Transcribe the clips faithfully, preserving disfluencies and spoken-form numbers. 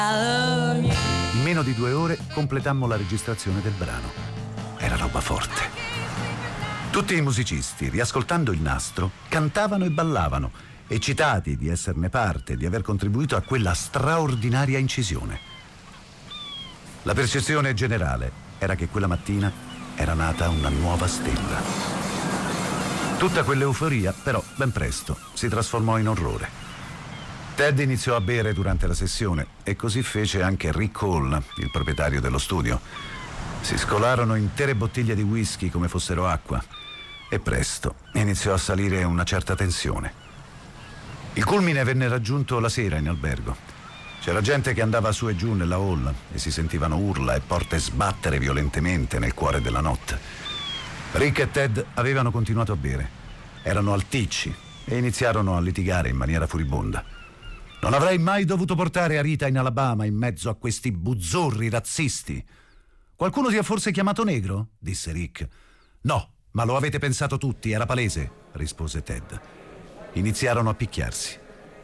In meno di due ore completammo la registrazione del brano. Era roba forte. Tutti i musicisti, riascoltando il nastro, cantavano e ballavano, eccitati di esserne parte, di aver contribuito a quella straordinaria incisione. La percezione generale era che quella mattina era nata una nuova stella. Tutta quell'euforia, però, ben presto si trasformò in orrore. Ted iniziò a bere durante la sessione e così fece anche Rick Hall, il proprietario dello studio. Si scolarono intere bottiglie di whisky come fossero acqua e presto iniziò a salire una certa tensione. Il culmine venne raggiunto la sera in albergo. C'era gente che andava su e giù nella hall e si sentivano urla e porte sbattere violentemente nel cuore della notte. Rick e Ted avevano continuato a bere. Erano alticci e iniziarono a litigare in maniera furibonda. Non avrei mai dovuto portare Arita in Alabama in mezzo a questi buzzurri razzisti. Qualcuno ti ha forse chiamato negro? Disse Rick. No, ma lo avete pensato tutti, era palese, rispose Ted. Iniziarono a picchiarsi.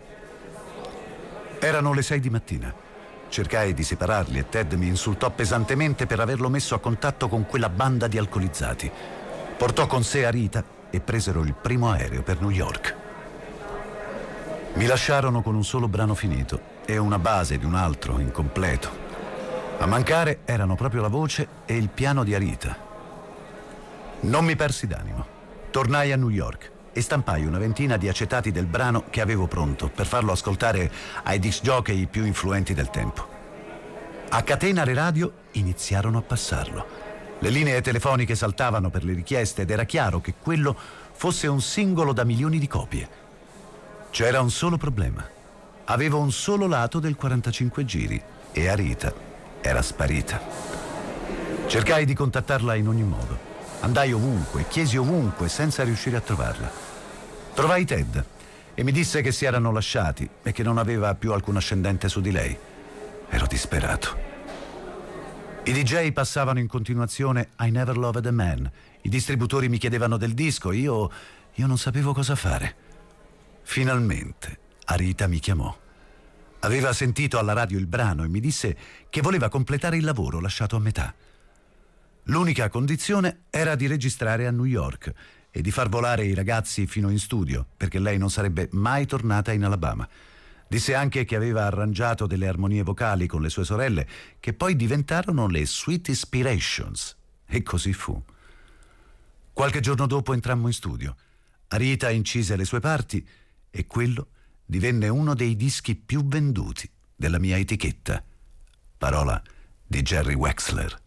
Erano le sei di mattina. Cercai di separarli e Ted mi insultò pesantemente per averlo messo a contatto con quella banda di alcolizzati. Portò con sé Arita e presero il primo aereo per New York. Mi lasciarono con un solo brano finito e una base di un altro incompleto. A mancare erano proprio la voce e il piano di Arita. Non mi persi d'animo. Tornai a New York e stampai una ventina di acetati del brano che avevo pronto per farlo ascoltare ai disc jockey più influenti del tempo. A catenare radio iniziarono a passarlo. Le linee telefoniche saltavano per le richieste ed era chiaro che quello fosse un singolo da milioni di copie. C'era un solo problema. Avevo un solo lato del quarantacinque giri e Arita era sparita. Cercai di contattarla in ogni modo. Andai ovunque, chiesi ovunque senza riuscire a trovarla. Trovai Ted e mi disse che si erano lasciati e che non aveva più alcun ascendente su di lei. Ero disperato. I D J passavano in continuazione I Never Loved a Man. I distributori mi chiedevano del disco, io, io non sapevo cosa fare. Finalmente Arita mi chiamò. Aveva sentito alla radio il brano e mi disse che voleva completare il lavoro lasciato a metà. L'unica condizione era di registrare a New York e di far volare i ragazzi fino in studio, perché lei non sarebbe mai tornata in Alabama. Disse anche che aveva arrangiato delle armonie vocali con le sue sorelle, che poi diventarono le Sweet Inspirations. E così fu. Qualche giorno dopo entrammo in studio. Arita incise le sue parti e quello divenne uno dei dischi più venduti della mia etichetta. Parola di Jerry Wexler.